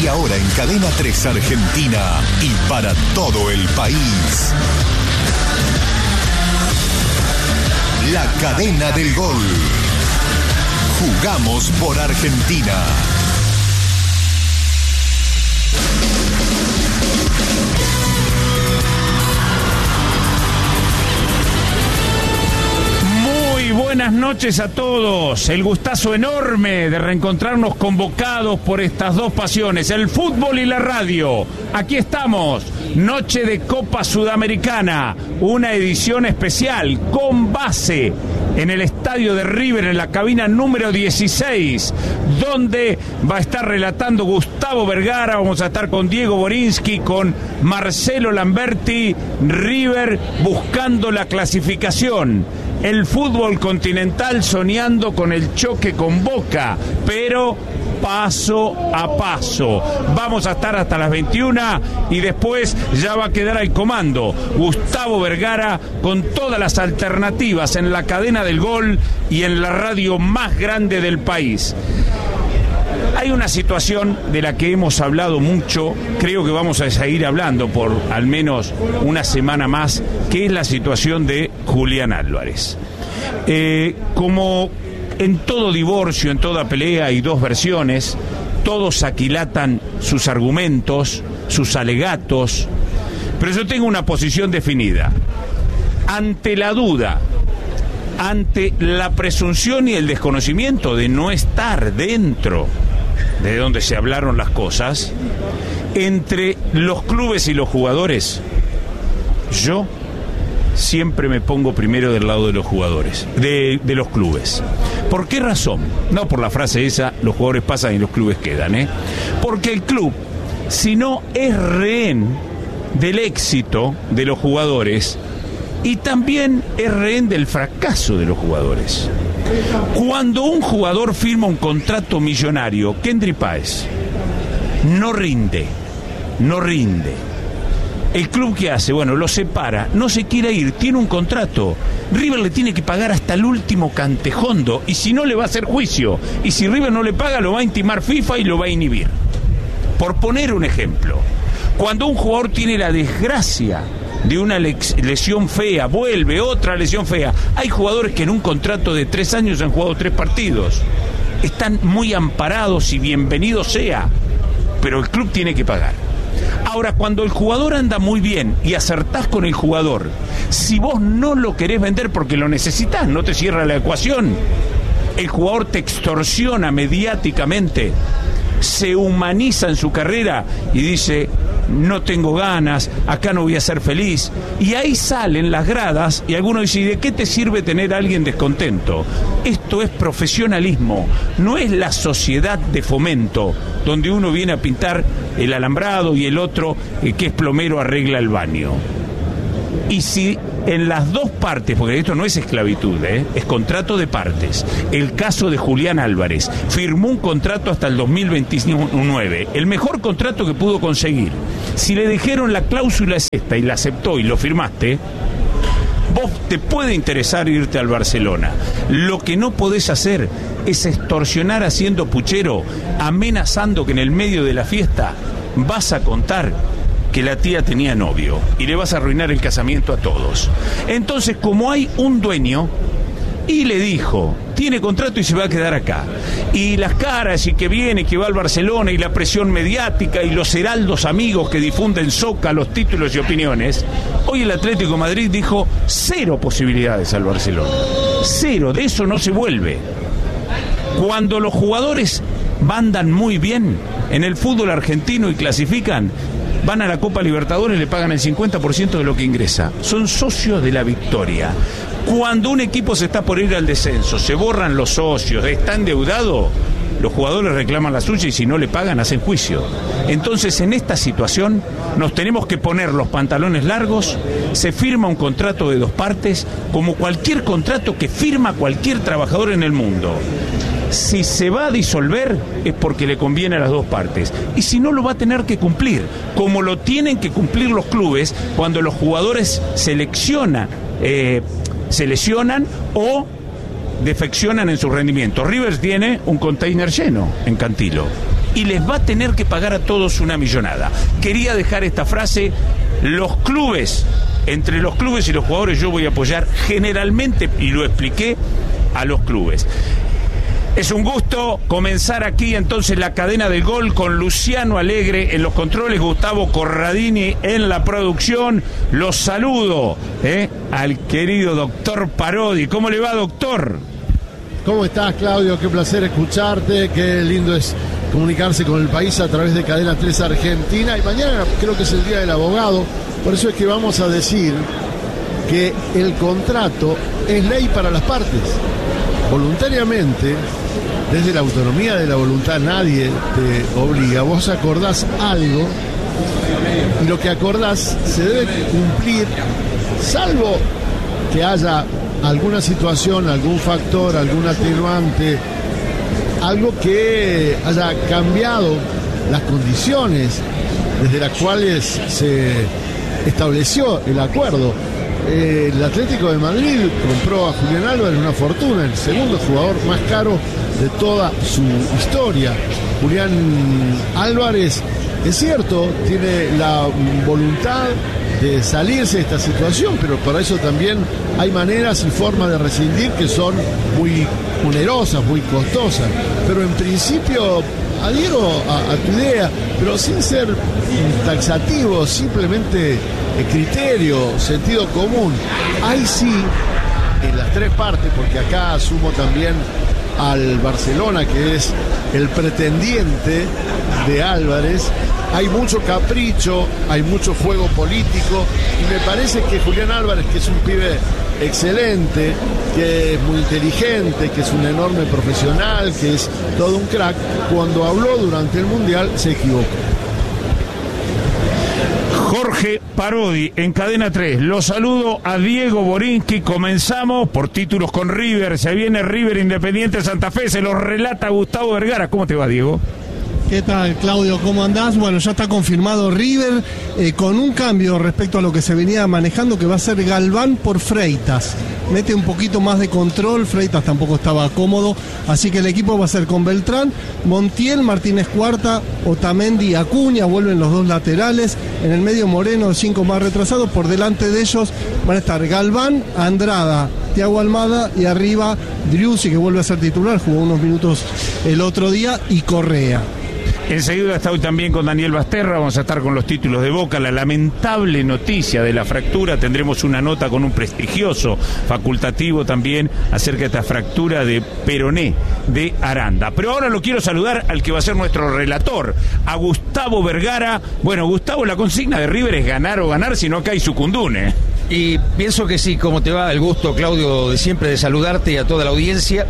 Y ahora en Cadena 3 Argentina y para todo el país. La Cadena del Gol. Jugamos por Argentina. Buenas noches a todos, el gustazo enorme de reencontrarnos convocados por estas dos pasiones, el fútbol y la radio. Aquí estamos, noche de Copa Sudamericana, una edición especial con base en el estadio de River, en la cabina número 16, donde va a estar relatando Gustavo Vergara. Vamos a estar con Diego Borinsky, con Marcelo Lamberti. River buscando la clasificación. El fútbol continental soñando con el choque con Boca, pero paso a paso. Vamos a estar hasta las 21 y después ya va a quedar al comando Gustavo Vergara con todas las alternativas en la cadena del gol y en la radio más grande del país. Hay una situación de la que hemos hablado mucho, creo que vamos a seguir hablando por al menos una semana más, que es la situación de Julián Álvarez. Como en todo divorcio, en toda pelea hay dos versiones, todos aquilatan sus argumentos, sus alegatos, pero yo tengo una posición definida. Ante la duda, ante la presunción y el desconocimiento de no estar dentro de donde se hablaron las cosas, entre los clubes y los jugadores, yo siempre me pongo primero del lado de los jugadores, de los clubes. ¿Por qué razón? No por la frase esa, los jugadores pasan y los clubes quedan, porque el club, si no, es rehén del éxito de los jugadores y también es rehén del fracaso de los jugadores. Cuando un jugador firma un contrato millonario, Kendry Páez, no rinde. El club, ¿qué hace? Bueno, lo separa, no se quiere ir, tiene un contrato. River le tiene que pagar hasta el último cantejondo, y si no, le va a hacer juicio. Y si River no le paga, lo va a intimar FIFA y lo va a inhibir. Por poner un ejemplo, cuando un jugador tiene la desgracia de una lesión fea, vuelve otra lesión fea. Hay jugadores que en un contrato de 3 años han jugado 3 partidos. Están muy amparados y bienvenido sea, pero el club tiene que pagar. Ahora, cuando el jugador anda muy bien y acertás con el jugador, si vos no lo querés vender porque lo necesitás, no te cierra la ecuación, el jugador te extorsiona mediáticamente, se humaniza en su carrera y dice: no tengo ganas, acá no voy a ser feliz. Y ahí salen las gradas y algunos dicen: ¿y de qué te sirve tener a alguien descontento? Esto es profesionalismo, no es la sociedad de fomento, donde uno viene a pintar el alambrado y el otro, que es plomero, arregla el baño. Y si en las dos partes, porque esto no es esclavitud, es contrato de partes. El caso de Julián Álvarez, firmó un contrato hasta el 2029, el mejor contrato que pudo conseguir. Si le dijeron la cláusula es esta y la aceptó y lo firmaste, vos te puede interesar irte al Barcelona. Lo que no podés hacer es extorsionar haciendo puchero, amenazando que en el medio de la fiesta vas a contar que la tía tenía novio y le vas a arruinar el casamiento a todos. Entonces, como hay un dueño y le dijo, tiene contrato y se va a quedar acá, y las caras y que viene, que va al Barcelona, y la presión mediática y los heraldos amigos que difunden soca, los títulos y opiniones, hoy el Atlético de Madrid dijo 0 posibilidades al Barcelona, 0, de eso no se vuelve. Cuando los jugadores andan muy bien en el fútbol argentino y clasifican, van a la Copa Libertadores y le pagan el 50% de lo que ingresa. Son socios de la victoria. Cuando un equipo se está por ir al descenso, se borran los socios, está endeudado, los jugadores reclaman la suya y si no le pagan hacen juicio. Entonces, en esta situación nos tenemos que poner los pantalones largos, se firma un contrato de 2 partes, como cualquier contrato que firma cualquier trabajador en el mundo. Si se va a disolver es porque le conviene a las 2 partes, y si no, lo va a tener que cumplir, como lo tienen que cumplir los clubes cuando los jugadores se lesionan o defeccionan en su rendimiento. River tiene un container lleno en Cantilo, y les va a tener que pagar a todos una millonada. Quería dejar esta frase: los clubes, entre los clubes y los jugadores yo voy a apoyar generalmente, y lo expliqué, a los clubes. Es un gusto comenzar aquí entonces la cadena del gol con Luciano Alegre en los controles, Gustavo Corradini en la producción. Los saludo al querido doctor Parodi. ¿Cómo le va, doctor? ¿Cómo estás, Claudio? Qué placer escucharte, qué lindo es comunicarse con el país a través de Cadena 3 Argentina. Y mañana creo que es el Día del Abogado, por eso es que vamos a decir que el contrato es ley para las partes. Voluntariamente, desde la autonomía de la voluntad, nadie te obliga. Vos acordás algo y lo que acordás se debe cumplir, salvo que haya alguna situación, algún factor, algún atenuante, algo que haya cambiado las condiciones desde las cuales se estableció el acuerdo. El Atlético de Madrid compró a Julián Álvarez una fortuna, el segundo jugador más caro de toda su historia. Julián Álvarez, es cierto, tiene la voluntad de salirse de esta situación, pero para eso también hay maneras y formas de rescindir que son muy onerosas, muy costosas. Pero en principio adhiero a tu idea, pero sin ser taxativo, simplemente criterio, sentido común. Ahí sí, en las tres partes, porque acá asumo también al Barcelona, que es el pretendiente de Álvarez, hay mucho capricho, hay mucho fuego político, y me parece que Julián Álvarez, que es un pibe excelente, que es muy inteligente, que es un enorme profesional, que es todo un crack, cuando habló durante el Mundial se equivocó. Jorge Parodi en Cadena 3. Los saludo a Diego Borinsky. Comenzamos por títulos con River. Se viene River Independiente Santa Fe. Se lo relata Gustavo Vergara. ¿Cómo te va, Diego? ¿Qué tal, Claudio? ¿Cómo andás? Bueno, ya está confirmado River con un cambio respecto a lo que se venía manejando, que va a ser Galván por Freitas. Mete un poquito más de control, Freitas tampoco estaba cómodo, así que el equipo va a ser con Beltrán, Montiel, Martínez Cuarta, Otamendi y Acuña, vuelven los dos laterales, en el medio Moreno, 5 más retrasados, por delante de ellos van a estar Galván, Andrada, Thiago Almada y arriba Driussi, que vuelve a ser titular, jugó unos minutos el otro día, y Correa. Enseguida está hoy también con Daniel Basterra, vamos a estar con los títulos de Boca, la lamentable noticia de la fractura, tendremos una nota con un prestigioso facultativo también acerca de esta fractura de peroné de Aranda. Pero ahora lo quiero saludar al que va a ser nuestro relator, a Gustavo Vergara. Bueno, Gustavo, la consigna de River es ganar o ganar, si no acá hay sucundune. Y pienso que sí, como te va, el gusto, Claudio, de siempre de saludarte y a toda la audiencia.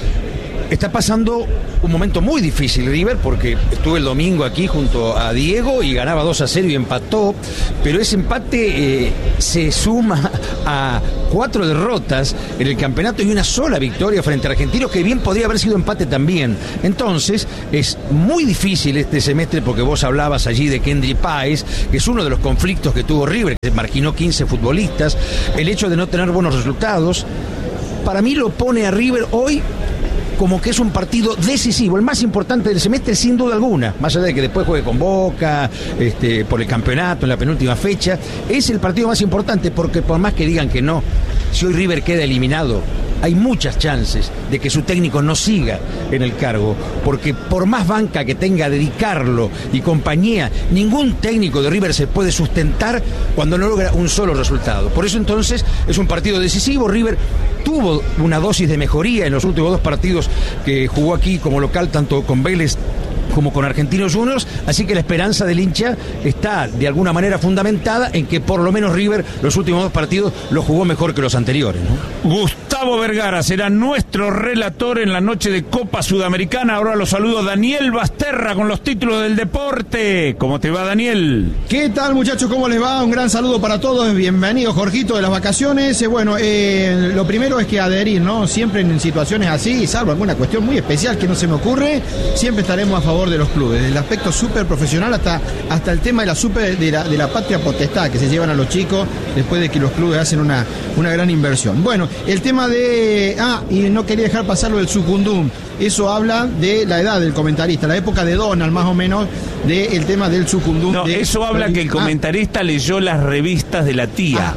Está pasando un momento muy difícil River, porque estuve el domingo aquí junto a Diego y ganaba 2-0 y empató, pero ese empate se suma a 4 derrotas en el campeonato y una sola victoria frente a Argentinos, que bien podría haber sido empate también. Entonces es muy difícil este semestre, porque vos hablabas allí de Kendry Páez, que es uno de los conflictos que tuvo River, que marginó 15 futbolistas. El hecho de no tener buenos resultados, para mí lo pone a River hoy como que es un partido decisivo, el más importante del semestre sin duda alguna, más allá de que después juegue con Boca, por el campeonato en la penúltima fecha, es el partido más importante, porque por más que digan que no, si hoy River queda eliminado, hay muchas chances de que su técnico no siga en el cargo, porque por más banca que tenga dedicarlo y compañía, ningún técnico de River se puede sustentar cuando no logra un solo resultado. Por eso entonces es un partido decisivo. River tuvo una dosis de mejoría en los últimos 2 partidos que jugó aquí como local, tanto con Vélez como con Argentinos Juniors, así que la esperanza del hincha está de alguna manera fundamentada en que por lo menos River los últimos 2 partidos los jugó mejor que los anteriores, ¿no? Gustavo Vergara será nuestro relator en la noche de Copa Sudamericana. Ahora lo saludo Daniel Basterra con los títulos del deporte. ¿Cómo te va, Daniel? ¿Qué tal, muchachos? ¿Cómo les va? Un gran saludo para todos. Bienvenido, Jorgito, de las vacaciones. Lo primero es que adherir, ¿no? Siempre en situaciones así, salvo alguna cuestión muy especial que no se me ocurre, siempre estaremos a favor de los clubes, del aspecto súper profesional hasta el tema de la patria potestad que se llevan a los chicos después de que los clubes hacen una gran inversión. Bueno, el tema de... y no quería dejar pasar lo del Sucundum. Eso habla de la edad del comentarista, la época de Donald, más o menos, del tema del Sucundum. No, eso habla que el comentarista leyó las revistas de la tía.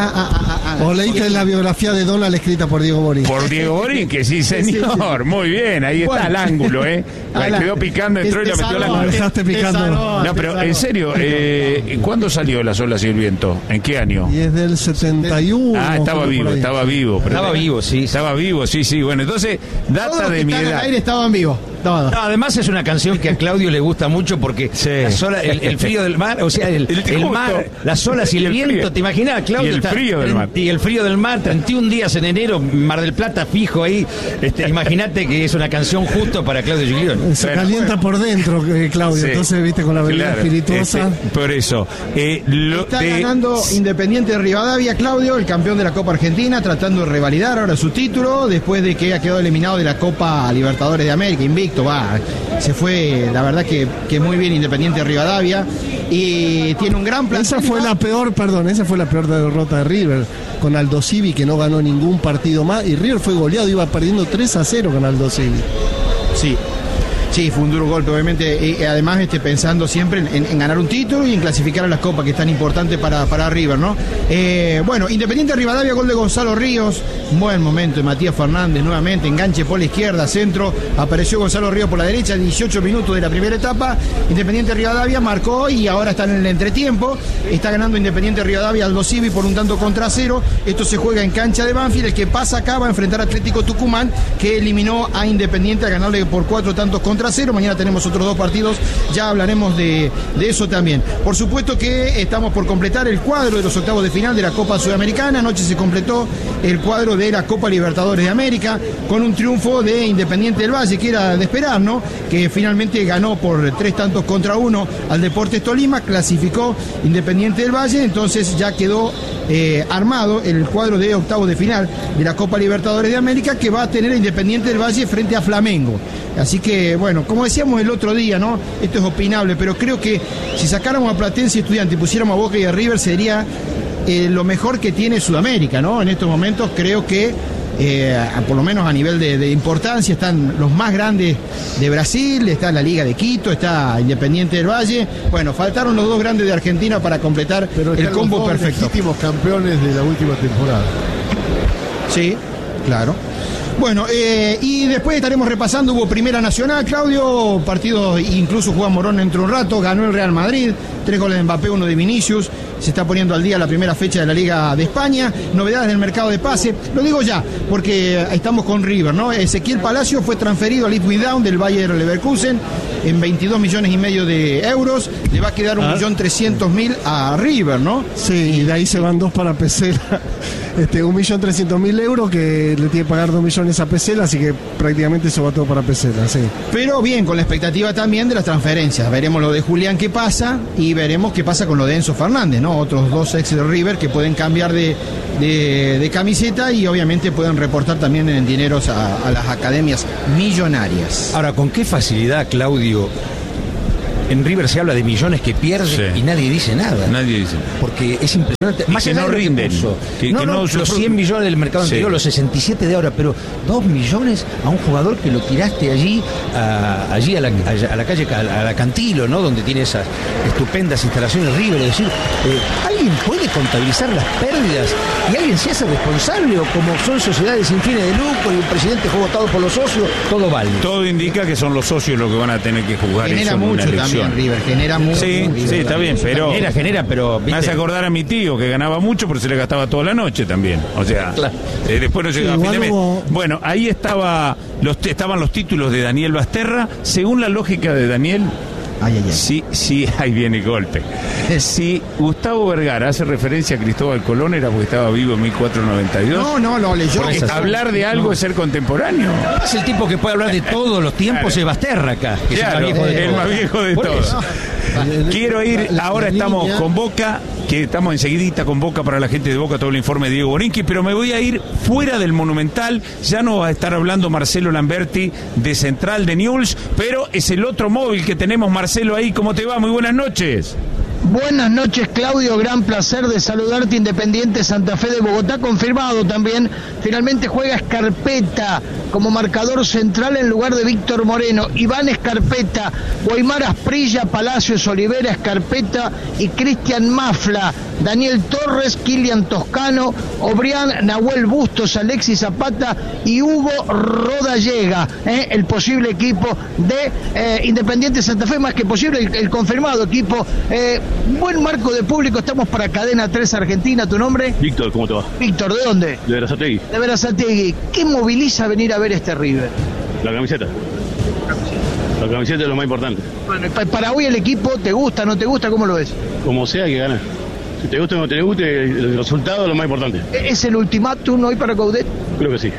O leíste la biografía de Donald escrita por Diego Borín. Por Diego Borín, que sí, señor. Sí. Muy bien, ahí está el ángulo, La quedó picando, entró y la metió al ángulo. Dejaste picando. No, pero en serio, ¿cuándo salió Las olas y el viento? ¿En qué año? Y es del 71. Estaba vivo. Estaba vivo, sí. Estaba vivo, sí. Bueno, entonces, data de mi edad. En el aire estaban vivos. No, además es una canción que a Claudio le gusta mucho porque el frío del mar, o sea, el mar, las olas y el viento, ¿te imaginas, Claudio? Y el frío del mar. Y el frío del mar, 31 días en enero, Mar del Plata fijo ahí. Imagínate que es una canción justo para Claudio Giglione. Se calienta por dentro, Claudio, entonces, viste, con la bebida espirituosa. Por eso. Está ganando Independiente de Rivadavia, Claudio, el campeón de la Copa Argentina, tratando de revalidar ahora su título, después de que ha quedado eliminado de la Copa Libertadores de América, invicto. Se fue, la verdad que muy bien Independiente de Rivadavia y tiene un gran plan. Esa fue la peor derrota de River con Aldo Civi, que no ganó ningún partido más, y River fue goleado, iba perdiendo 3-0 con Aldo Civi. Sí, fue un duro golpe, obviamente, y además pensando siempre en ganar un título y en clasificar a las copas, que es tan importante para River, ¿no? Bueno, Independiente de Rivadavia, gol de Gonzalo Ríos, buen momento de Matías Fernández nuevamente, enganche por la izquierda, centro, apareció Gonzalo Ríos por la derecha, 18 minutos de la primera etapa, Independiente de Rivadavia marcó y ahora está en el entretiempo, está ganando Independiente de Rivadavia Aldo Civi por un tanto contra 0, esto se juega en cancha de Banfield, el que pasa acá va a enfrentar a Atlético Tucumán, que eliminó a Independiente a ganarle por 4 tantos contra 0. Mañana tenemos otros 2 partidos, ya hablaremos de eso también. Por supuesto que estamos por completar el cuadro de los octavos de final de la Copa Sudamericana. Anoche se completó el cuadro de la Copa Libertadores de América con un triunfo de Independiente del Valle, que era de esperar, ¿no? Que finalmente ganó por 3 tantos contra 1 al Deportes Tolima, clasificó Independiente del Valle, entonces ya quedó armado el cuadro de octavos de final de la Copa Libertadores de América, que va a tener a Independiente del Valle frente a Flamengo. Así que, bueno, como decíamos el otro día, ¿no? Esto es opinable, pero creo que si sacáramos a Platense y Estudiantes y pusiéramos a Boca y a River, sería lo mejor que tiene Sudamérica, ¿no? En estos momentos creo que, por lo menos a nivel de importancia, están los más grandes de Brasil, está la Liga de Quito, está Independiente del Valle. Bueno, faltaron los 2 grandes de Argentina para completar el combo perfecto. Los legítimos campeones de la última temporada. Sí, claro. Bueno, y después estaremos repasando, hubo Primera Nacional, Claudio, partidos, incluso Juan Morón entró un rato, ganó el Real Madrid, 3 goles de Mbappé, 1 de Vinicius, se está poniendo al día la primera fecha de la Liga de España, novedades del mercado de pase, lo digo ya, porque estamos con River, ¿no? Ezequiel Palacio fue transferido al Ipswich Town del Bayer Leverkusen en 22 millones y medio de euros, le va a quedar 1.300.000 a River, ¿no? Sí, y de ahí se van 2 para Pesela, 1.300.000 euros que le tiene que pagar 2 millones a Pesela, así que prácticamente eso va todo para Pesela, sí. Pero bien, con la expectativa también de las transferencias, veremos lo de Julián qué pasa y veremos qué pasa con lo de Enzo Fernández, ¿no? Otros 2 ex de River que pueden cambiar de camiseta y obviamente pueden reportar también en dineros a las academias millonarias. Ahora, ¿con qué facilidad, Claudio? En River se habla de millones que pierden y nadie dice nada. Nadie dice. Porque es impresionante. Más que no rinden. Los 100 millones del mercado anterior, los 67 de ahora, pero 2 millones a un jugador que lo tiraste allí a la calle, a la Cantilo, ¿no? Donde tiene esas estupendas instalaciones River. Es decir, ¿alguien puede contabilizar las pérdidas y alguien se hace responsable? O como son sociedades sin fines de lucro y un presidente fue votado por los socios, todo vale. Todo indica que son los socios los que van a tener que jugar genera eso en una elección. River genera mucho. Sí, está bien, pero genera, pero me hace acordar a mi tío que ganaba mucho, pero se le gastaba toda la noche también. O sea, claro. Después no llegaba a fin de mes. Bueno, ahí estaban los títulos de Daniel Basterra, según la lógica de Daniel. Sí, ahí viene el golpe. Si Gustavo Vergara hace referencia a Cristóbal Colón, era porque estaba vivo en 1492. No, lo leyó. Porque hablar de algo es ser contemporáneo. Es el tipo que puede hablar de todos los tiempos, es Basterra acá, que claro, es el más viejo de todos. Quiero ir, ahora estamos con Boca, que estamos enseguidita con Boca para la gente de Boca, todo el informe de Diego Borinqui, pero me voy a ir fuera del Monumental, ya no va a estar hablando Marcelo Lamberti de Central de Newell's, pero es el otro móvil que tenemos. Marcelo, ahí, ¿cómo te va? Muy buenas noches. Buenas noches, Claudio, gran placer de saludarte. Independiente Santa Fe de Bogotá, confirmado también. Finalmente juega Scarpetta como marcador central en lugar de Víctor Moreno. Iván Scarpetta, Guaymar Asprilla, Palacios, Olivera, Scarpetta y Cristian Mafla. Daniel Torres, Kilian Toscano, Obrián, Nahuel Bustos, Alexis Zapata y Hugo Rodallega. El posible equipo de Independiente Santa Fe, más que posible, el confirmado equipo. Buen marco de público, estamos para Cadena 3 Argentina. ¿Tu nombre? Víctor, ¿cómo te va? Víctor, ¿de dónde? De Berazategui. De Berazategui. ¿Qué moviliza venir a ver este River? La camiseta. La camiseta es lo más importante. Bueno, para hoy el equipo, ¿te gusta, no te gusta? ¿Cómo lo ves? Como sea que gana. Si te gusta o no te guste, el resultado es lo más importante. ¿Es el ultimátum hoy para Coudet? Creo que sí.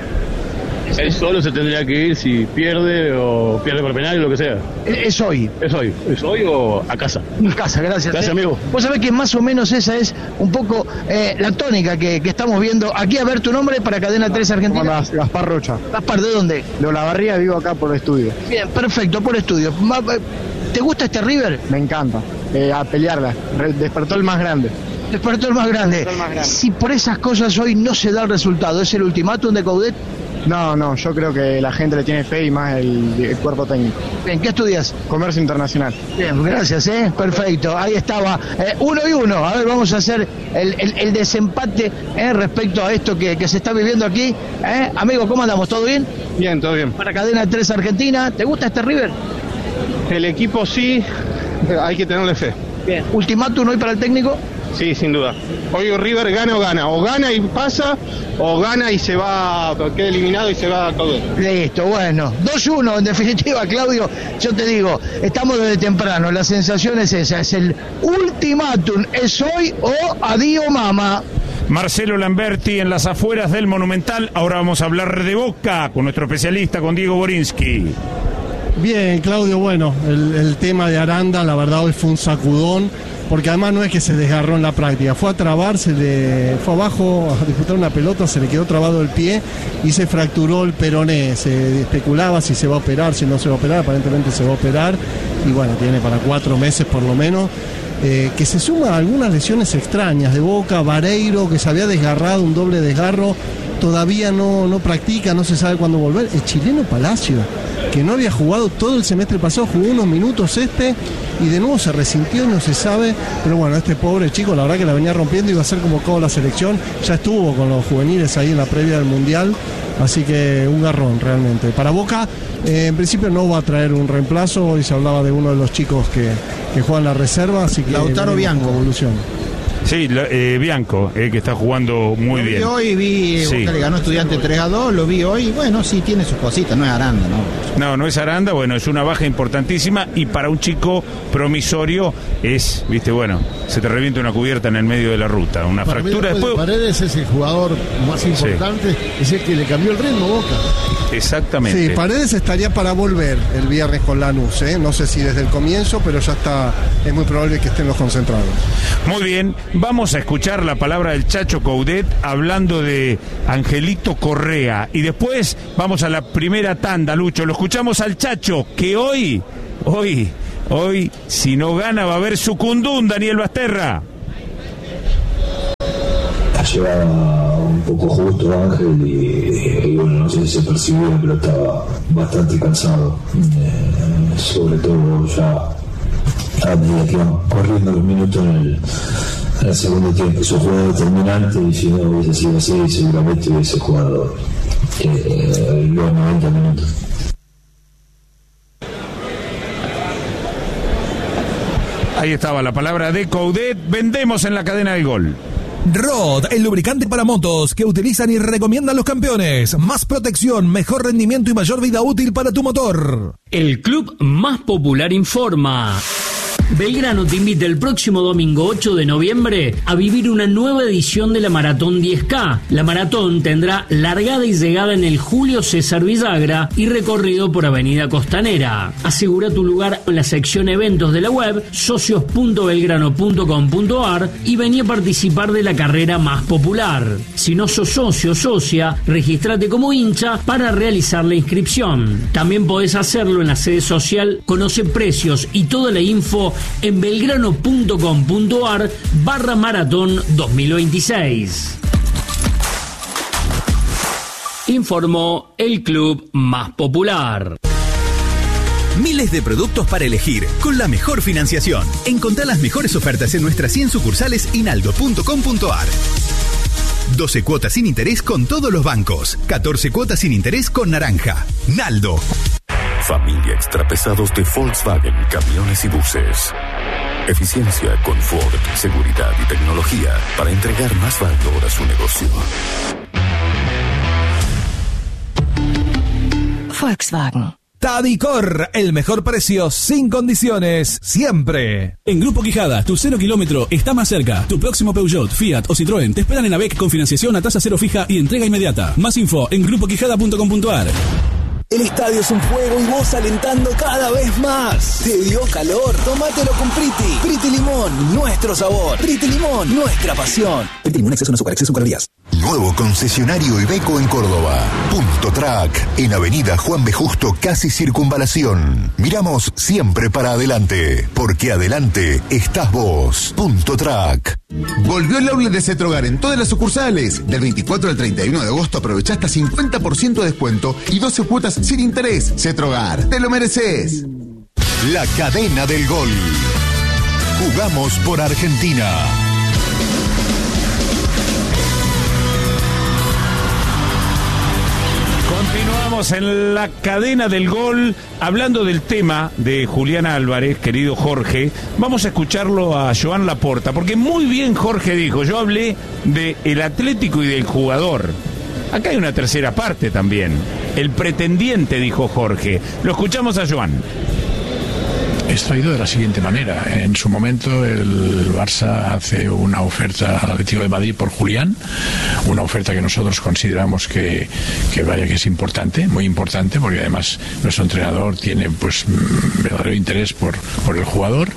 Él solo se tendría que ir si pierde o pierde por penal o lo que sea. Es hoy. Es hoy. Es hoy o a casa. A casa, gracias. Gracias, amigo. Vos sabés que más o menos esa es un poco la tónica que estamos viendo. Aquí, a ver tu nombre para Cadena 3 Argentina. ¿Cómo andás? Gaspar Rocha. Gaspar, ¿de dónde? De Olavarría, vivo acá por estudio. Bien, perfecto, por estudio. ¿Te gusta este River? Me encanta. A pelearla. Despertó el más grande. Despertó el más grande. Si por esas cosas hoy no se da el resultado, ¿es el ultimátum de Coudet? No, yo creo que la gente le tiene fe y más el cuerpo técnico. Bien, ¿qué estudias? Comercio internacional. Bien, gracias, perfecto, ahí estaba, 1-1, a ver, vamos a hacer el desempate respecto a esto que se está viviendo aquí. Amigo, ¿cómo andamos? ¿Todo bien? Bien, todo bien. Para Cadena 3 Argentina, ¿te gusta este River? El equipo sí, hay que tenerle fe. Bien, ultimátum hoy para el técnico. Sí, sin duda. Hoy River gana, o gana y pasa, o gana y se va, queda eliminado y se va a todo. Listo, bueno, 2-1 en definitiva, Claudio, yo te digo, estamos desde temprano, la sensación es esa, es el ultimátum, es hoy o adiós mamá. Marcelo Lamberti en las afueras del Monumental. Ahora vamos a hablar de Boca con nuestro especialista, con Diego Borinsky. Bien, Claudio, bueno, el tema de Aranda, la verdad hoy fue un sacudón, porque además no es que se desgarró en la práctica, fue a trabar, fue abajo a disputar una pelota, se le quedó trabado el pie y se fracturó el peroné. Se especulaba si se va a operar, si no se va a operar, aparentemente se va a operar, y bueno, tiene para 4 meses por lo menos. Que se suma a algunas lesiones extrañas de Boca. Vareiro, que se había desgarrado, un doble desgarro, todavía no practica, no se sabe cuándo volver. El chileno Palacio, que no había jugado todo el semestre pasado, jugó unos minutos y de nuevo se resintió y no se sabe. Pero bueno, este pobre chico, la verdad que la venía rompiendo, iba a ser convocado a la selección, ya estuvo con los juveniles ahí en la previa del Mundial, así que un garrón realmente. Para Boca, en principio no va a traer un reemplazo, hoy se hablaba de uno de los chicos que juegan la reserva, así que Lautaro Bianco. Evolución. Sí, Bianco, que está jugando muy bien. Hoy vi, sí. Boca le ganó Estudiante 3-2, lo vi hoy, bueno, sí tiene sus cositas, no es Aranda, ¿no? No es Aranda, bueno, es una baja importantísima y para un chico promisorio es, viste, bueno, se te revienta una cubierta en el medio de la ruta, una fractura después. Paredes es el jugador más importante, es el que le cambió el ritmo a Boca. Exactamente. Sí, Paredes estaría para volver el viernes con Lanús, no sé si desde el comienzo, pero ya está, es muy probable que estén los concentrados. Muy bien, vamos a escuchar la palabra del Chacho Coudet hablando de Angelito Correa y después vamos a la primera tanda, Lucho. Lo escuchamos al Chacho, que hoy, si no gana va a haber sucundún, Daniel Basterra. Llevaba un poco justo Ángel y bueno, no sé si se percibió, pero estaba bastante cansado, sobre todo ya a medida que iban corriendo los minutos en el segundo tiempo. Es un juego determinante y si no hubiese sido así seguramente hubiese jugado los 90 minutos. Ahí estaba la palabra de Coudet. Vendemos en la cadena del gol. Rod, el lubricante para motos que utilizan y recomiendan los campeones. Más protección, mejor rendimiento y mayor vida útil para tu motor. El club más popular informa. Belgrano te invita el próximo domingo 8 de noviembre a vivir una nueva edición de la Maratón 10K. La maratón tendrá largada y llegada en el Julio César Villagra y recorrido por Avenida Costanera. Asegura tu lugar en la sección eventos de la web socios.belgrano.com.ar y vení a participar de la carrera más popular. Si no sos socio o socia, regístrate como hincha para realizar la inscripción. También podés hacerlo en la sede social. Conoce precios y toda la info en belgrano.com.ar/maratón 2026. Informó el club más popular. Miles de productos para elegir, con la mejor financiación. Encontrá las mejores ofertas en nuestras 100 sucursales y naldo.com.ar. 12 cuotas sin interés con todos los bancos. 14 cuotas sin interés con Naranja. Naldo. Familia extrapesados de Volkswagen, camiones y buses. Eficiencia, confort, seguridad y tecnología para entregar más valor a su negocio. Volkswagen. Tadicor, el mejor precio sin condiciones, siempre. En Grupo Quijada, tu 0 kilómetro está más cerca. Tu próximo Peugeot, Fiat o Citroën te esperan en AVEC con financiación a tasa cero fija y entrega inmediata. Más info en grupoquijada.com.ar. El estadio es un juego y vos alentando cada vez más. ¿Te dio calor? Tómatelo con Priti. Priti Limón, nuestro sabor. Priti Limón, nuestra pasión. Priti Limón, exceso en azúcar, exceso en calorías. Nuevo concesionario Iveco en Córdoba. Punto Track, en Avenida Juan B. Justo, casi Circunvalación. Miramos siempre para adelante, porque adelante estás vos. Punto Track. Volvió el outlet de Cetrogar en todas las sucursales. Del 24 al 31 de agosto aprovechá hasta 50% de descuento y 12 cuotas sin interés. Cetrogar, te lo mereces. La cadena del gol. Jugamos por Argentina. Continuamos en la cadena del gol, hablando del tema de Julián Álvarez, querido Jorge. Vamos a escucharlo a Joan Laporta, porque muy bien Jorge dijo, yo hablé del Atlético y del jugador. Acá hay una tercera parte también. El pretendiente, dijo Jorge. Lo escuchamos a Joan. Esto ha ido de la siguiente manera. En su momento el Barça hace una oferta al Atlético de Madrid por Julián, una oferta que nosotros consideramos que vaya, que es importante, muy importante, porque además nuestro entrenador tiene pues verdadero interés por el jugador.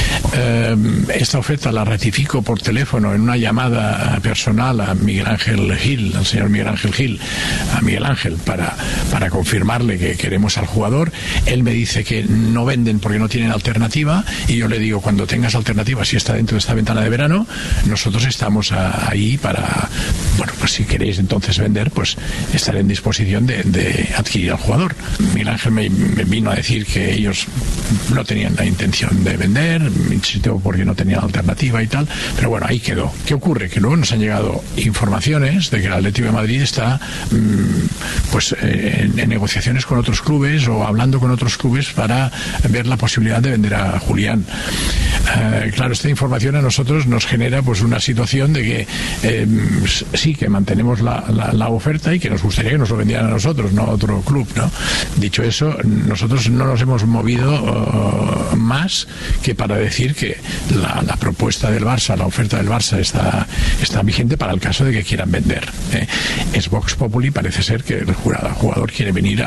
Esta oferta la ratifico por teléfono en una llamada personal a Miguel Ángel Gil, al señor Miguel Ángel Gil, a Miguel Ángel, para confirmarle que queremos al jugador. Él me dice que no venden porque no tienen alternativa, y yo le digo, cuando tengas alternativa, si está dentro de esta ventana de verano, nosotros estamos ahí para, bueno, pues si queréis entonces vender, pues estaré en disposición de adquirir al jugador. Miguel Ángel me vino a decir que ellos no tenían la intención de vender, insisto, porque no tenían alternativa y tal, pero bueno, ahí quedó. ¿Qué ocurre? Que luego nos han llegado informaciones de que el Atlético de Madrid está pues en negociaciones con otros clubes o hablando con otros clubes para ver la posibilidad de vender a Julián. Claro, esta información a nosotros nos genera pues una situación de que sí, que mantenemos la oferta y que nos gustaría que nos lo vendieran a nosotros, no a otro club, ¿no? Dicho eso, nosotros no nos hemos movido más que para decir que la propuesta del Barça, la oferta del Barça está vigente para el caso de que quieran vender. Es Vox Populi, parece ser que el jugador quiere venir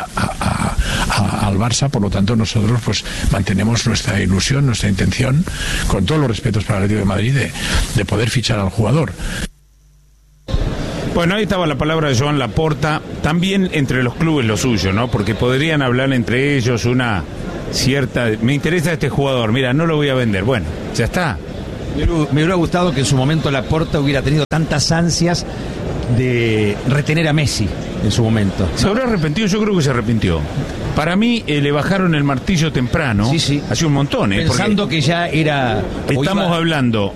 al Barça, por lo tanto nosotros pues mantenemos nuestra ilusión, nuestra intención, con todos los respetos para el Atlético de Madrid, de poder fichar al jugador. Bueno, ahí estaba la palabra de Joan Laporta, también entre los clubes lo suyo, ¿no? Porque podrían hablar entre ellos una cierta... Me interesa este jugador, mira, no lo voy a vender. Bueno, ya está. Me hubiera gustado que en su momento Laporta hubiera tenido tantas ansias de retener a Messi en su momento. ¿Se habrá arrepentido? Yo creo que se arrepintió. Para mí le bajaron el martillo temprano. Sí, sí. Hace un montón, pensando que ya era... Estamos hablando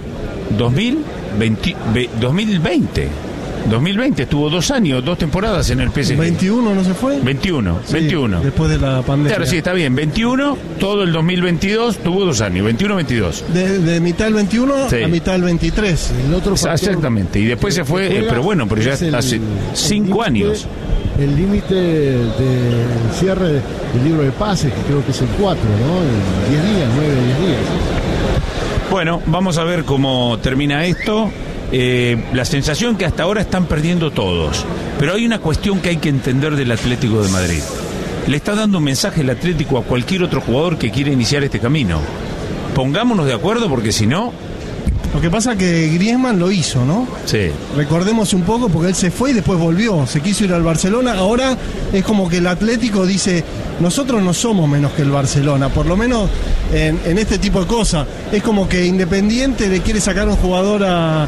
2020. 2020 estuvo 2 años, 2 temporadas en el PSG. 21 no se fue. 21. Después de la pandemia. Claro, sí, está bien. 21, todo el 2022 tuvo 2 años. 21-22. De mitad del 21 a mitad del 23. El otro factor, exactamente. Y después se fue, pero ya hace 5 años. El límite del cierre del libro de pases, que creo que es el 4, ¿no? En 10 días, 9-10 días. Bueno, vamos a ver cómo termina esto. La sensación que hasta ahora están perdiendo todos, pero hay una cuestión que hay que entender del Atlético de Madrid. Le está dando un mensaje el Atlético a cualquier otro jugador que quiera iniciar este camino. Pongámonos de acuerdo, porque si no, Lo que pasa que Griezmann lo hizo, ¿no? Sí. Recordemos un poco, porque él se fue y después volvió. Se quiso ir al Barcelona. Ahora es como que el Atlético dice, nosotros no somos menos que el Barcelona, por lo menos en este tipo de cosas. Es como que Independiente le quiere sacar un jugador a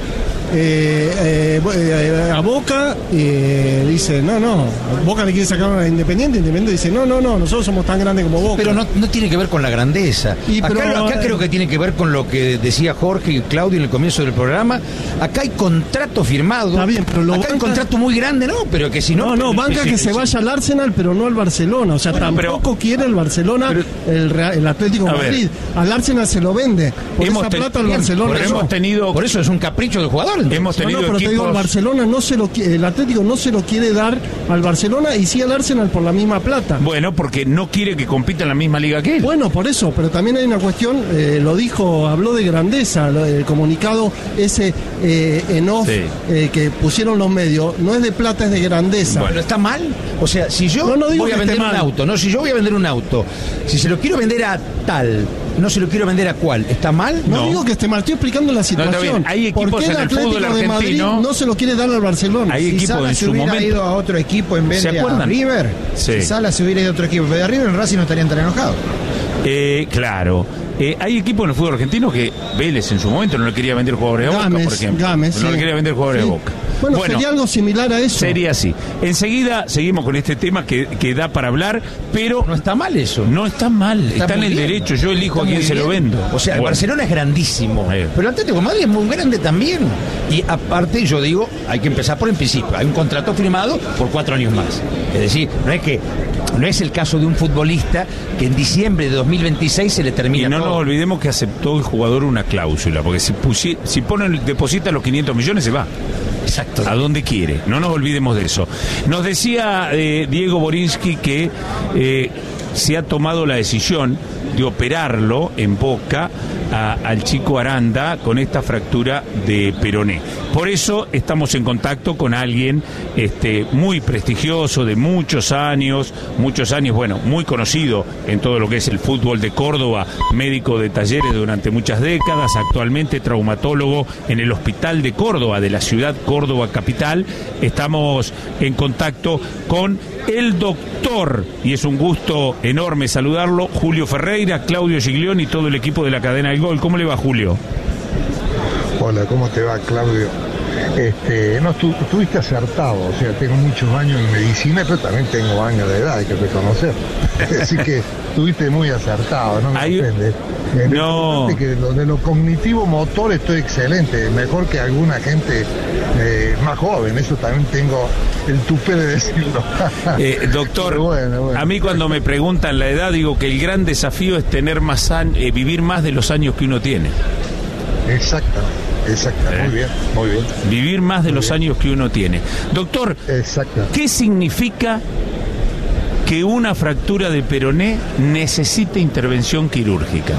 Boca, dice, no, Boca le quiere sacar a Independiente dice, no, nosotros somos tan grandes como Boca. Pero no tiene que ver con la grandeza. Acá creo que tiene que ver con lo que decía Jorge y Claudio en el comienzo del programa. Acá hay contrato firmado. Está bien, pero acá hay un contrato muy grande, ¿no? Pero que si no... No, banca que se vaya al Arsenal, pero no al Barcelona. O sea, tampoco quiere el Barcelona, el Atlético de Madrid. Al Arsenal se lo vende. Por esa plata al Barcelona. Por eso es un capricho del jugador. Hemos tenido pero te digo, el Barcelona el Atlético no se lo quiere dar al Barcelona y sí al Arsenal por la misma plata. Bueno, porque no quiere que compita en la misma liga que él. Bueno, por eso, pero también hay una cuestión, habló de grandeza, el comunicado ese en off que pusieron los medios, no es de plata, es de grandeza. Bueno, ¿está mal? O sea, si yo voy a vender un auto, si yo voy a vender un auto, si se lo quiero vender a tal, no se lo quiero vender a cuál, ¿está mal? No digo que esté mal, estoy explicando la situación. Hay equipos ¿por qué en el fútbol Atlético de Madrid no se lo quiere dar al Barcelona? Hay equipos en su momento. Si ido a otro equipo en vez de a River, si Sala se hubiera ido a otro equipo en vez de a River, en Racing no estarían tan enojados. Claro. Hay equipos en el fútbol argentino que Vélez en su momento no le quería vender jugadores de Boca, por ejemplo. No le quería vender jugadores de Boca. Bueno, sería algo similar a eso. Sería así. Enseguida seguimos con este tema que da para hablar, pero... No está mal eso. No está mal, está en el derecho. Yo elijo a quién se lo vendo. O sea, el Barcelona es grandísimo, pero el Atlético de Madrid es muy grande también. Y aparte, yo digo, hay que empezar por el principio. Hay un contrato firmado por 4 años más. Es decir, no es el caso de un futbolista que en diciembre de 2026 se le termina. Y no nos olvidemos que aceptó el jugador una cláusula, porque si deposita los 500 millones se va. Exacto. A donde quiere, no nos olvidemos de eso. Nos decía Diego Borinsky que se ha tomado la decisión de operarlo en Boca al chico Aranda con esta fractura de peroné. Por eso estamos en contacto con alguien muy prestigioso, de muchos años, bueno, muy conocido en todo lo que es el fútbol de Córdoba, médico de Talleres durante muchas décadas, actualmente traumatólogo en el Hospital de Córdoba, de la ciudad Córdoba capital. Estamos en contacto con el doctor, y es un gusto enorme saludarlo, Julio Ferreira, Claudio Giglioni y todo el equipo de la cadena del Gol. ¿Cómo le va, Julio? Hola, ¿cómo te va, Claudio? Estuviste acertado, o sea, tengo muchos años en medicina, pero también tengo años de edad, hay que reconocer. Así que estuviste muy acertado, no me sorprende. No. Que de lo cognitivo motor estoy excelente, mejor que alguna gente más joven, eso también tengo el tupé de decirlo. Doctor, bueno. A mí cuando me preguntan la edad, digo que el gran desafío es tener vivir más de los años que uno tiene. Exacto, muy bien. Vivir más de los años que uno tiene. Doctor, ¿qué significa que una fractura de peroné necesite intervención quirúrgica?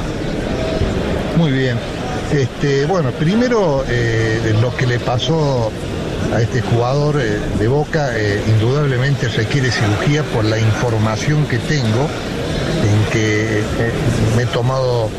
Muy bien. Bueno, primero lo que le pasó a este jugador de Boca indudablemente requiere cirugía por la información que tengo, en que me he tomado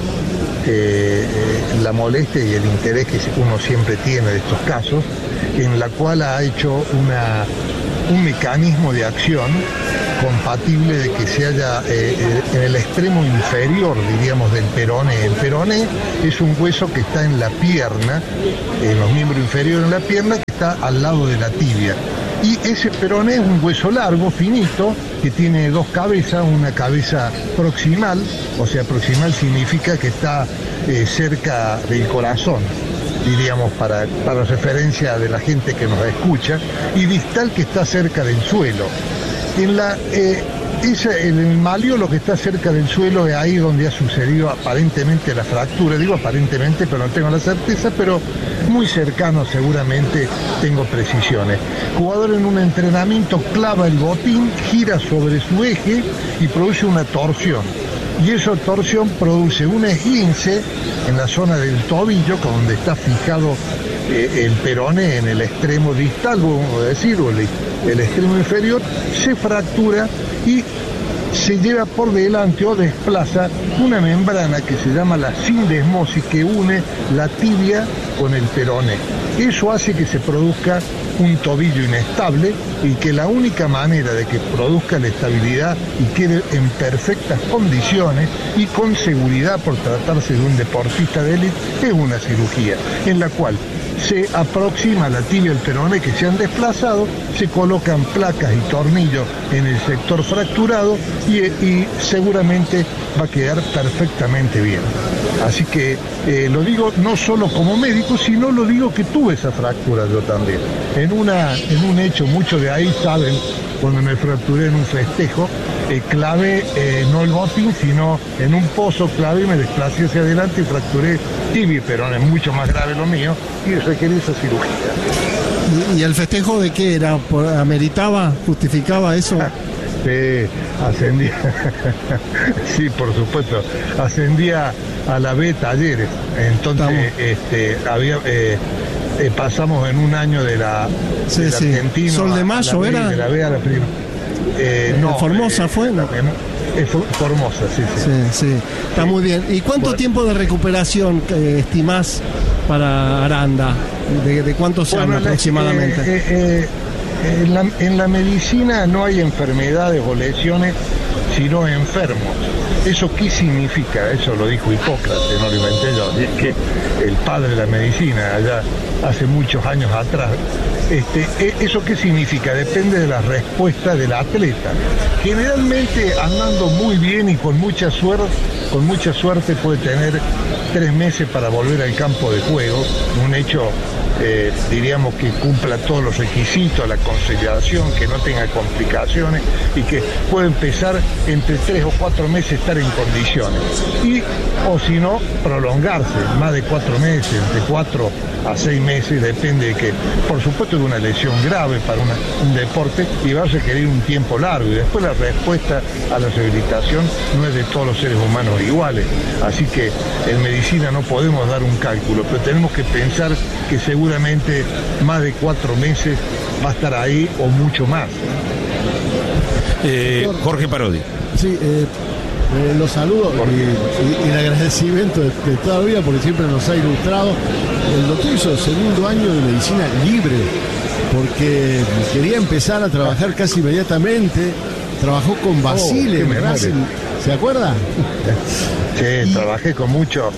la molestia y el interés que uno siempre tiene de estos casos, en la cual ha hecho un mecanismo de acción compatible de que se haya en el extremo inferior, diríamos, del peroné. El peroné es un hueso que está en la pierna, en los miembros inferiores de la pierna, que está al lado de la tibia. Y ese peroné es un hueso largo, finito, que tiene 2 cabezas, una cabeza proximal, o sea, proximal significa que está cerca del corazón, diríamos, para referencia de la gente que nos escucha, y distal, que está cerca del suelo. En el malio, lo que está cerca del suelo, es ahí donde ha sucedido aparentemente la fractura. Digo aparentemente, pero no tengo la certeza, pero muy cercano seguramente tengo precisiones. Jugador en un entrenamiento clava el botín, gira sobre su eje y produce una torsión. Y esa torsión produce un esguince en la zona del tobillo, donde está fijado el peroné en el extremo distal, vamos a decir, o el extremo inferior, se fractura y se lleva por delante o desplaza una membrana que se llama la sindesmosis, que une la tibia con el peroné. Eso hace que se produzca un tobillo inestable y que la única manera de que produzca la estabilidad y quede en perfectas condiciones y con seguridad por tratarse de un deportista de élite es una cirugía en la cual se aproxima la tibia y el peroné que se han desplazado, se colocan placas y tornillos en el sector fracturado y seguramente va a quedar perfectamente bien. Así que lo digo no solo como médico, sino lo digo que tuve esa fractura yo también. En un hecho, muchos de ahí saben, cuando me fracturé en un festejo, clavé no el botín, sino en un pozo clavé y me desplacé hacia adelante y fracturé tibia y peroné, mucho más grave lo mío, y requerí esa cirugía. ¿Y el festejo de qué era? ¿Ameritaba? ¿Justificaba eso? Sí, ascendía, sí, por supuesto, ascendía a la B Talleres, entonces pasamos en un año de la Argentina. Sol de Mayo era. De la B a la prima. No, Formosa fue, ¿no? Formosa, sí. Sí, está muy bien. ¿Y cuánto tiempo de recuperación estimás para Aranda? ¿De cuántos años aproximadamente? En la medicina no hay enfermedades o lesiones, sino enfermos. ¿Eso qué significa? Eso lo dijo Hipócrates, no lo inventé yo. Es que el padre de la medicina, allá hace muchos años atrás. ¿Eso qué significa? Depende de la respuesta del atleta. Generalmente andando muy bien y con mucha suerte puede tener 3 meses para volver al campo de juego, un hecho diríamos que cumpla todos los requisitos, la consolidación, que no tenga complicaciones y que pueda empezar entre 3 o 4 meses estar en condiciones. O si no, prolongarse más de 4 meses, entre 4 a 6 meses, depende de que, por supuesto, de una lesión grave para un deporte y va a requerir un tiempo largo. Y después la respuesta a la rehabilitación no es de todos los seres humanos iguales. Así que en medicina no podemos dar un cálculo, pero tenemos que pensar que seguramente más de 4 meses va a estar ahí o mucho más. Jorge Parodi. Sí, los saludo y el agradecimiento de toda la vida porque siempre nos ha ilustrado. El doctor hizo el 2.º año de medicina libre porque quería empezar a trabajar casi inmediatamente. Trabajó con Basile, ¿se acuerda? Sí, trabajé con muchos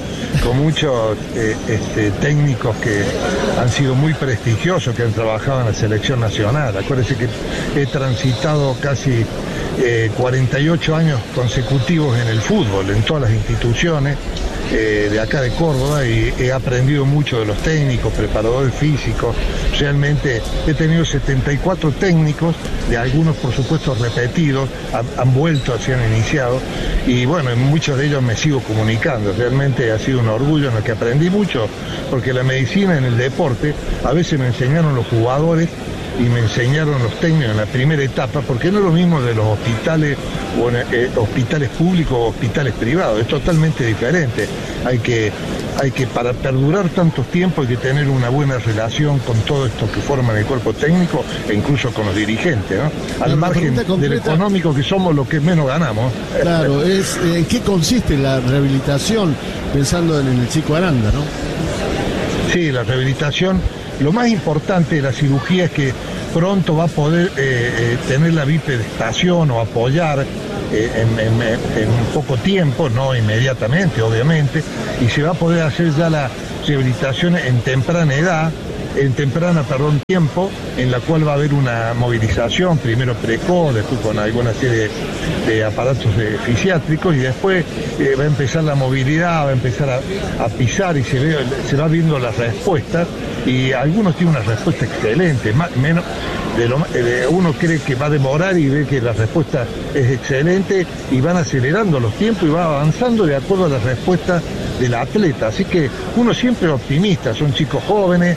técnicos que han sido muy prestigiosos, que han trabajado en la selección nacional. Acuérdense que he transitado casi 48 años consecutivos en el fútbol, en todas las instituciones de acá de Córdoba, y he aprendido mucho de los técnicos, preparadores físicos. Realmente he tenido 74 técnicos, de algunos por supuesto repetidos, han vuelto, se han iniciado, y bueno, en muchos de ellos me sigo comunicando. Realmente ha sido un orgullo en el que aprendí mucho, porque la medicina en el deporte a veces me enseñaron los jugadores y me enseñaron los técnicos en la primera etapa, porque no es lo mismo de los hospitales o hospitales públicos o hospitales privados, es totalmente diferente. Hay que para perdurar tantos tiempos hay que tener una buena relación con todos estos que forman el cuerpo técnico e incluso con los dirigentes, ¿no? Al margen del económico, que somos los que menos ganamos. Claro, ¿en qué consiste la rehabilitación pensando en el chico Aranda, no? Sí, la rehabilitación, lo más importante de la cirugía es que pronto va a poder tener la bipedestación o apoyar en poco tiempo, no inmediatamente obviamente, y se va a poder hacer ya la rehabilitación en temprana tiempo, en la cual va a haber una movilización, primero precoz, después con alguna serie de aparatos fisiátricos, y después va a empezar la movilidad, va a empezar a pisar y se va viendo las respuestas, y algunos tienen una respuesta excelente, menos uno cree que va a demorar y ve que la respuesta es excelente, y van acelerando los tiempos y va avanzando de acuerdo a la respuesta del atleta. Así que uno siempre es optimista, son chicos jóvenes,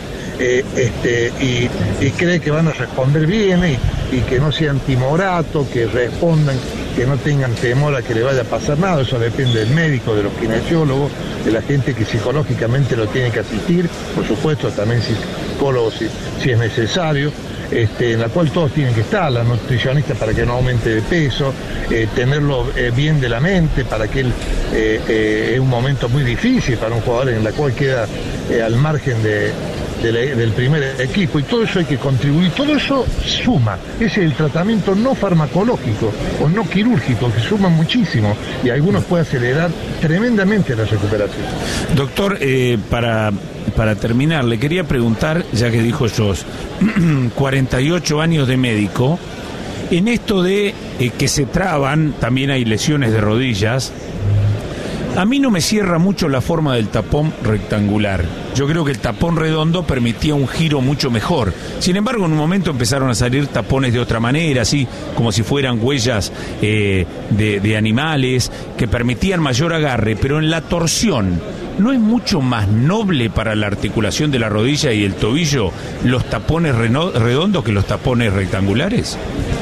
y cree que van a responder bien y que no sean timoratos, que respondan, que no tengan temor a que le vaya a pasar nada. Eso depende del médico, de los kinesiólogos, de la gente que psicológicamente lo tiene que asistir, por supuesto también psicólogos si es necesario. en la cual todos tienen que estar, la nutricionista para que no aumente de peso, tenerlo bien de la mente para que él es un momento muy difícil para un jugador en la cual queda al margen del primer equipo, y todo eso hay que contribuir, todo eso suma. Ese es el tratamiento no farmacológico o no quirúrgico, que suma muchísimo y algunos puede acelerar tremendamente la recuperación. Doctor, para terminar, le quería preguntar, ya que dijo esos 48 años de médico, en esto de que se traban, también hay lesiones de rodillas. A mí no me cierra mucho la forma del tapón rectangular. Yo creo que el tapón redondo permitía un giro mucho mejor. Sin embargo, en un momento empezaron a salir tapones de otra manera, así como si fueran huellas de animales, que permitían mayor agarre, pero en la torsión, ¿no es mucho más noble para la articulación de la rodilla y el tobillo los tapones redondos que los tapones rectangulares?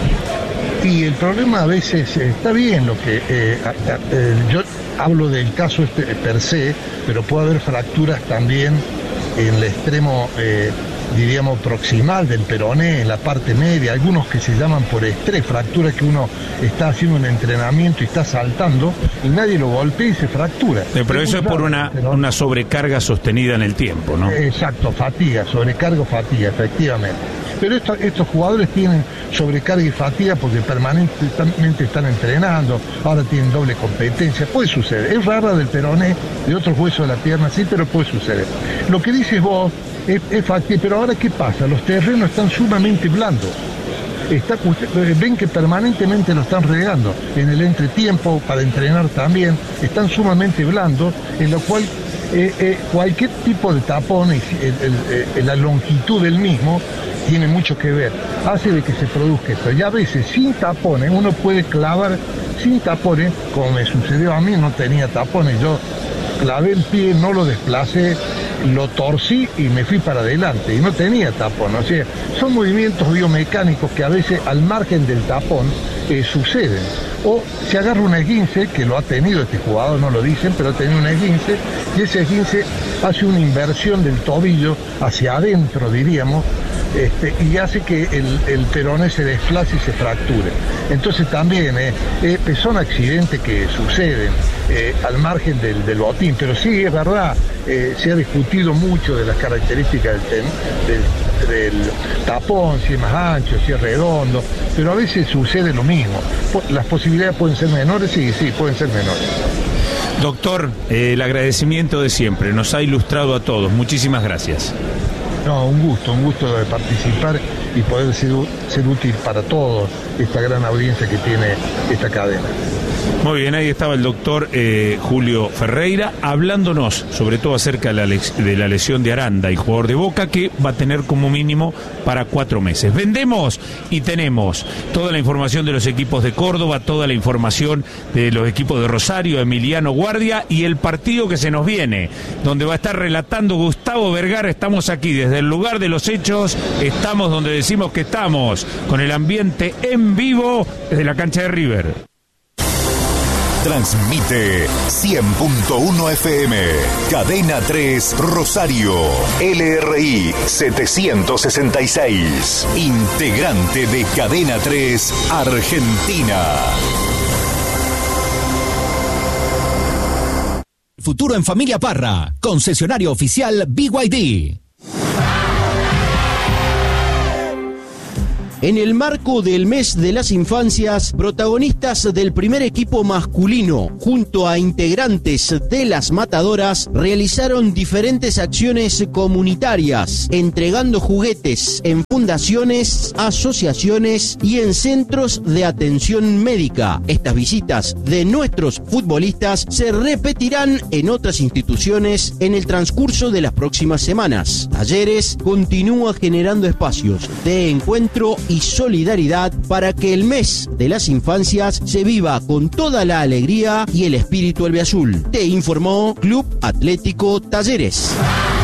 Y el problema a veces está bien lo que yo hablo del caso per se, pero puede haber fracturas también en el extremo, diríamos, proximal del peroné, en la parte media, algunos que se llaman por estrés, fracturas que uno está haciendo un entrenamiento y está saltando y nadie lo golpea y se fractura. Pero eso es por una sobrecarga sostenida en el tiempo, ¿no? Exacto, fatiga, sobrecarga o fatiga, efectivamente. Pero estos jugadores tienen sobrecarga y fatiga porque permanentemente están entrenando, ahora tienen doble competencia, puede suceder. Es rara del peroné, de otros huesos de la pierna, sí, pero puede suceder. Lo que dices vos es factible, pero ahora ¿qué pasa? Los terrenos están sumamente blandos. Ven que permanentemente lo están regando en el entretiempo para entrenar también, están sumamente blandos, en lo cual cualquier tipo de tapón, la longitud del mismo, tiene mucho que ver, hace de que se produzca esto. Y a veces sin tapones, uno puede clavar sin tapones, como me sucedió a mí, no tenía tapones, yo clavé el pie, no lo desplacé, lo torcí y me fui para adelante y no tenía tapón. O sea, son movimientos biomecánicos que a veces al margen del tapón suceden. O se agarra un esguince, que lo ha tenido este jugador, no lo dicen, pero ha tenido un esguince, y ese esguince hace una inversión del tobillo hacia adentro, diríamos, y hace que el peroné se desplace y se fracture. Entonces también son accidentes que suceden al margen del botín, pero sí es verdad, se ha discutido mucho de las características del tapón, si es más ancho, si es redondo, pero a veces sucede lo mismo. Las posibilidades pueden ser menores, sí, pueden ser menores. Doctor, el agradecimiento de siempre, nos ha ilustrado a todos, muchísimas gracias. No, un gusto de participar y poder ser útil para todos esta gran audiencia que tiene esta cadena. Muy bien, ahí estaba el doctor Julio Ferreira hablándonos sobre todo acerca de la lesión de Aranda, el jugador de Boca, que va a tener como mínimo para 4 meses. Vendemos y tenemos toda la información de los equipos de Córdoba, toda la información de los equipos de Rosario, Emiliano Guardia, y el partido que se nos viene, donde va a estar relatando Gustavo Vergara. Estamos aquí desde el lugar de los hechos, estamos donde decimos que estamos, con el ambiente en vivo desde la cancha de River. Transmite 100.1 FM, Cadena 3 Rosario, LRI 766, integrante de Cadena 3 Argentina. Futuro en Familia Parra, concesionario oficial BYD. En el marco del mes de las infancias, protagonistas del primer equipo masculino, junto a integrantes de las matadoras, realizaron diferentes acciones comunitarias, entregando juguetes en fundaciones, asociaciones y en centros de atención médica. Estas visitas de nuestros futbolistas se repetirán en otras instituciones en el transcurso de las próximas semanas. Talleres continúa generando espacios de encuentro y solidaridad para que el mes de las infancias se viva con toda la alegría y el espíritu albiazul. Te informó Club Atlético Talleres.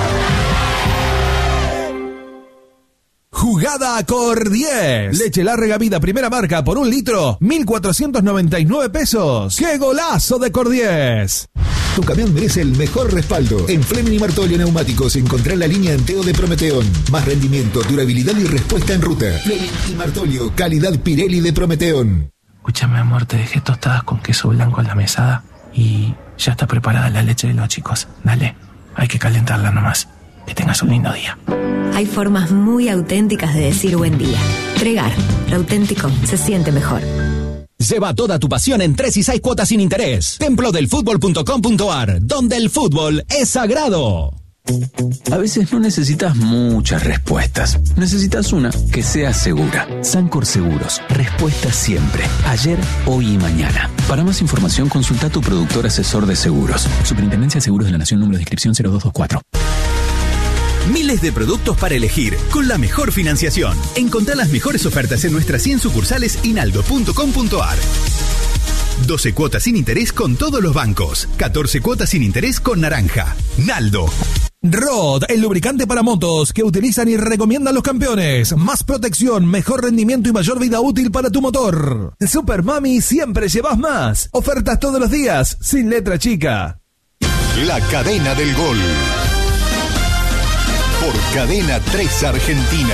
Jugada Cor 10. Leche Larga Vida primera marca por 1 litro, 1.499 pesos. ¡Qué golazo de Cor 10! Tu camión merece el mejor respaldo. En Fleming y Martolio Neumáticos encontrá la línea Anteo de Prometeón. Más rendimiento, durabilidad y respuesta en ruta. Fleming y Martolio, calidad Pirelli de Prometeón. Escúchame, amor, te dejé tostadas con queso blanco en la mesada y ya está preparada la leche de los chicos. Dale, hay que calentarla nomás. Que tengas un lindo día. Hay formas muy auténticas de decir buen día. Tregar, lo auténtico se siente mejor. Lleva toda tu pasión en 3 y 6 cuotas sin interés. Templodelfutbol.com.ar, donde el fútbol es sagrado. A veces no necesitas muchas respuestas. Necesitas una que sea segura. Sancor Seguros. Respuesta siempre. Ayer, hoy y mañana. Para más información, consulta a tu productor asesor de seguros. Superintendencia de Seguros de la Nación, número de inscripción 0224. Miles de productos para elegir, con la mejor financiación. Encontrá las mejores ofertas en nuestras 100 sucursales inaldo.com.ar. 12 cuotas sin interés con todos los bancos. 14 cuotas sin interés con Naranja. Naldo. Rod, el lubricante para motos que utilizan y recomiendan los campeones. Más protección, mejor rendimiento y mayor vida útil para tu motor. Super Mami, siempre llevas más. Ofertas todos los días, sin letra chica. La cadena del gol. Por Cadena 3 Argentina.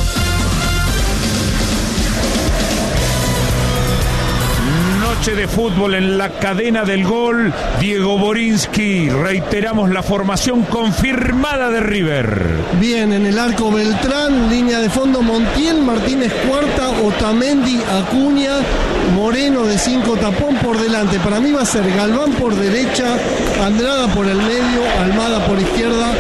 Noche de fútbol en la cadena del gol. Diego Borinsky. Reiteramos la formación confirmada de River. Bien, en el arco Beltrán, línea de fondo Montiel, Martínez Cuarta, Otamendi, Acuña, Moreno de 5 tapón por delante. Para mí va a ser Galván por derecha, Andrada por el medio, Almada por izquierda,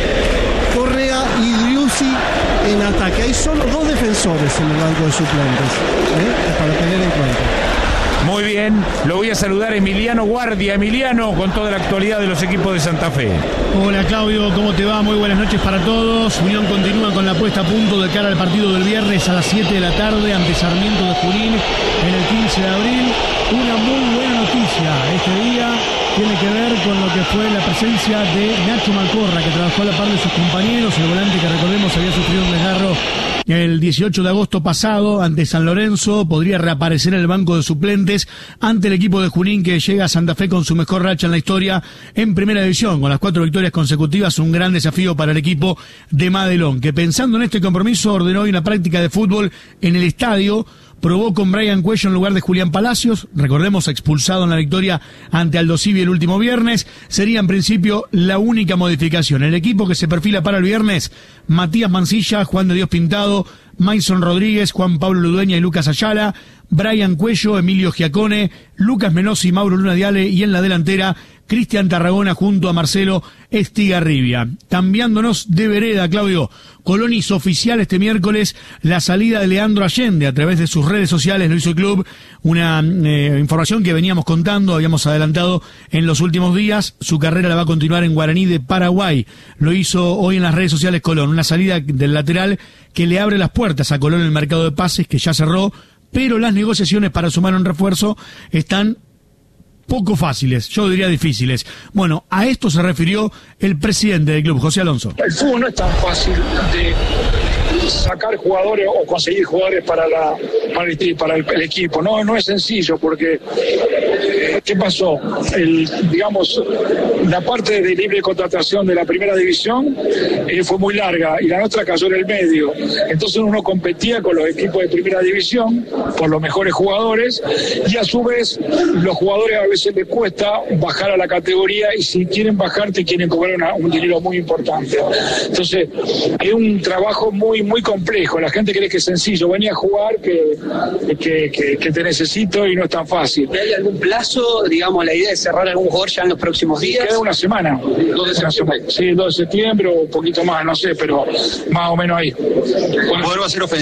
Correa y Driussi en ataque. Hay solo 2 defensores en el banco de suplentes, para tener en cuenta. Muy bien, lo voy a saludar Emiliano Guardia. Emiliano, con toda la actualidad de los equipos de Santa Fe. Hola Claudio, ¿cómo te va? Muy buenas noches para todos. Unión continúa con la puesta a punto de cara al partido del viernes a las 7 de la tarde ante Sarmiento de Junín en el 15 de abril. Una muy buena noticia este día tiene que ver con lo que fue la presencia de Nacho Malcorra, que trabajó a la par de sus compañeros, el volante que recordemos había sufrido un desgarro el 18 de agosto pasado ante San Lorenzo. Podría reaparecer en el banco de suplentes ante el equipo de Junín, que llega a Santa Fe con su mejor racha en la historia en Primera División, con las 4 victorias consecutivas. Un gran desafío para el equipo de Madelón, que pensando en este compromiso ordenó hoy una práctica de fútbol en el estadio. Probó con Brian Cuello en lugar de Julián Palacios, recordemos expulsado en la victoria ante Aldo Civi el último viernes. Sería en principio la única modificación. El equipo que se perfila para el viernes: Matías Mancilla, Juan de Dios Pintado, Maison Rodríguez, Juan Pablo Ludueña y Lucas Ayala, Brian Cuello, Emilio Giacone, Lucas Menossi, Mauro Luna Diale, y en la delantera Cristian Tarragona junto a Marcelo Estigarribia. Cambiándonos de vereda, Claudio, Colón hizo oficial este miércoles la salida de Leandro Allende. A través de sus redes sociales lo hizo el club, una información que veníamos contando, habíamos adelantado en los últimos días. Su carrera la va a continuar en Guaraní de Paraguay. Lo hizo hoy en las redes sociales Colón, una salida del lateral que le abre las puertas a Colón en el mercado de pases, que ya cerró, pero las negociaciones para sumar un refuerzo están poco fáciles, yo diría difíciles. Bueno, a esto se refirió el presidente del club, José Alonso. El fútbol no es tan fácil de sacar jugadores o conseguir jugadores para el equipo. No es sencillo, porque ¿qué pasó? Digamos, la parte de libre contratación de la Primera División fue muy larga y la nuestra cayó en el medio. Entonces uno competía con los equipos de Primera División por los mejores jugadores, y a su vez los jugadores a veces les cuesta bajar a la categoría, y si quieren bajar te quieren cobrar un dinero muy importante. Entonces es un trabajo muy complejo. La gente cree que es sencillo, venía a jugar, que te necesito, y no es tan fácil. ¿Hay algún plazo, digamos, la idea de cerrar algún jugador ya en los próximos días? Queda una semana. 2 de septiembre. Sí, 2 de septiembre o un poquito más, no sé, pero más o menos ahí. ¿El jugador va a ser ofensivo?